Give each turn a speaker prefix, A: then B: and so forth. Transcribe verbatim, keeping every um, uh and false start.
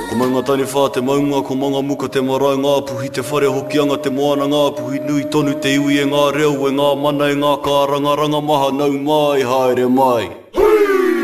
A: Ko mai ngā tani whā te maunga, ko manga muka te marae ngā puhi, te whare hokianga te moana ngā puhi, nui tonu te iwi e ngā reo, e ngā mana e ngā kāranga, ranga maha nau mai, haere mai.